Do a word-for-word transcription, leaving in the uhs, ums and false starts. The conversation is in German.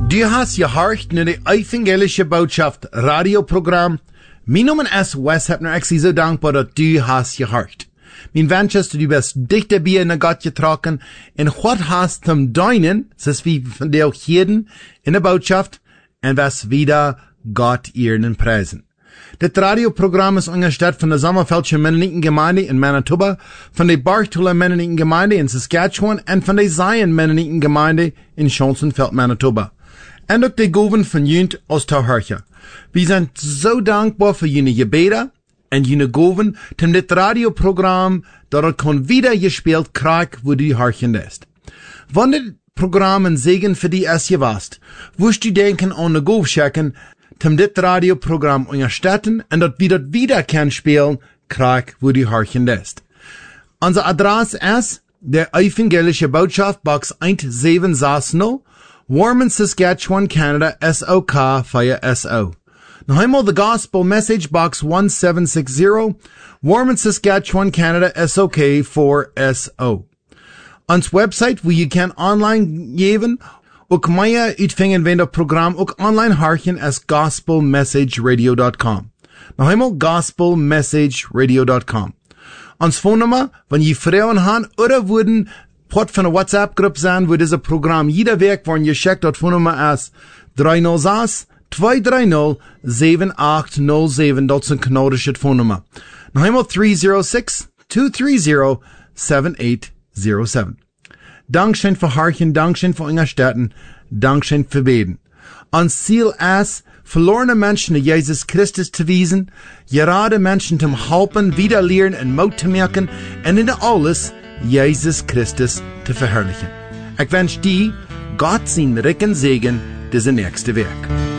Du hast gehorcht naar de evangelische boodschap radioprogram. Mijn naam is Wes Hepner. Ik zie zo dankbaar dat du hast gehorcht. Mijn wens is dat du best dichter bij naar God getrokken en wat hast zum deinen, zoals wie van de heden in de boodschap, en was wieder Gott ehren preisen. Dit radioprogram is ondersteund van de Sommerfeldse Mennoniten Gemeinde in Manitoba, van de Bartula Mennoniten Gemeinde in Saskatchewan en van de Zion Mennoniten Gemeinde in Schonsenfeld, Manitoba. En ook de goven van Junt Oosterhurche. We zijn zo dankbaar voor jullie gebeden en jullie goven, om dit radioprogram dat het kon wieder gespeeld krijgt, wo die harchen ist. Wanneer dit programma een zegen voor die is geweest, woest u denken aan de goofschecken, om dit radioprogram ondersteunen en dat we dat wieder kan spelen krijgt, wo die harchen ist. Onze adres is de Evangelische Boodschap, Box one seven six zero, Warman, Saskatchewan, Canada, S O K four S O. Nog eenmaal the Gospel Message, Box one seven six zero, Warman, Saskatchewan, Canada, S O K four S O. Ons website, wo je kan online geven, ook meer uitvingen van dat program, ook online harken as gospel message radio dot com. Nog eenmaal gospel message radio dot com. Ons phonenummer, wanneer je vrouwen gaan, oder worden Port van een WhatsApp-groep zijn, waar deze program jeder week worden je checkt, dat phonenummer is three oh six, two three oh, seven eight oh seven, dat is een kanadische phonenummer. Nog eenmaal three oh six, two three oh, seven eight oh seven. Dankschön für Harchen, Dankschön für Unterstützen, Dankschön für Beten. Ons Ziel ist, verlorene Menschen naar Jesus Christus te wiesen, gerade Menschen te helpen, wieder leren en moed te merken, en in alles Jesus Christus te verherrlichen. Ik wens die Gott zijn rijken Segen deze nächste Werk.